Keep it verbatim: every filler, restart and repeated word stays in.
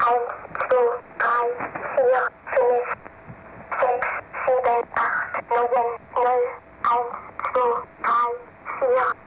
eins, zwei, drei, vier, fünf, sechs, sieben, acht, neun, null, eins, zwei, drei, vier.